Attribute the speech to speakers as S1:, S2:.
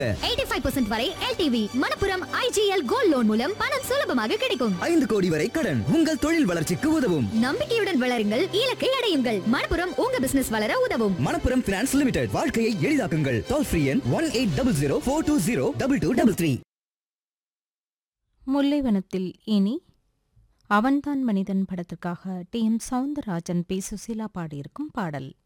S1: 85% வரை LTV. Manappuram IGL gold loan மூலம் பணம் சுலபமாக கிடைக்கும்.
S2: 5 கோடி வரை கடன் உங்கள் தொழில் வளர்ச்சிக்கு உதவும்.
S1: நம்பிக்கையுடன் வளருங்கள், இலக்கை அடையுங்கள். மணப்புரம் உங்க பிசினஸ் வளர உதவும்.
S2: Manappuram finance limited. வாழ்க்கையை எளிதாக்குங்கள். டோல் ஃப்ரீ எண் 1800 420 2233.
S3: முல்லைவனத்தில் இனி அவன்தான் மனிதன் படத்திற்காக TM சவுந்தரராஜன் P. சுசீலா பாடியிருக்கும் பாடல்.